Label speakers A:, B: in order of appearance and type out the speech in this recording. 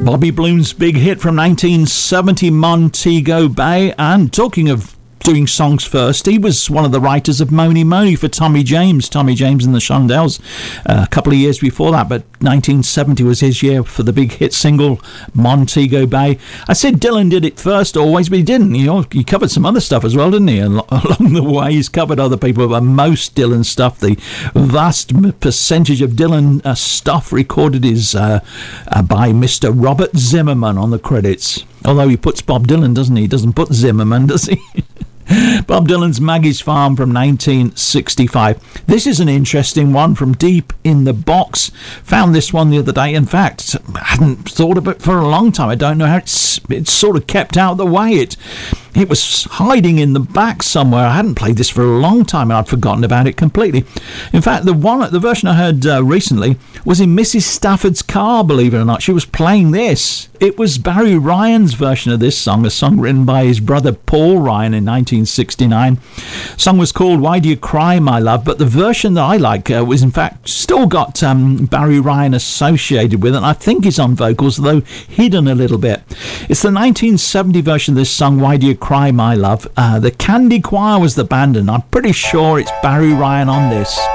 A: Bobby Bloom's big hit from 1970, Montego Bay. And talking of doing songs first, he was one of the writers of Mony Mony for Tommy James and the Shondells a couple of years before that, but 1970 was his year for the big hit single Montego Bay. I said Dylan did it first always, but he didn't. He covered some other stuff as well, didn't he? And along the way he's covered other people, but most Dylan stuff, the vast percentage of Dylan stuff recorded is by Mr. Robert Zimmerman on the credits. Although he puts Bob Dylan, doesn't he? He doesn't put Zimmerman, does he? Bob Dylan's Maggie's Farm from 1965. This is an interesting one from deep in the box. Found this one the other day. In fact, I hadn't thought of it for a long time. I don't know how it's sort of kept out of the way. It was hiding in the back somewhere. I hadn't played this for a long time and I'd forgotten about it completely. In fact, the version I heard recently was in Mrs. Stafford's car, believe it or not. She was playing this. It was Barry Ryan's version of this song, a song written by his brother Paul Ryan in 1969. The song was called Why Do You Cry, My Love? But the version that I like was in fact still got Barry Ryan associated with it. And I think he's on vocals, though hidden a little bit. It's the 1970 version of this song, Why Do You Cry, My Love? The Candy Choir was the band, and I'm pretty sure it's Barry Ryan on this.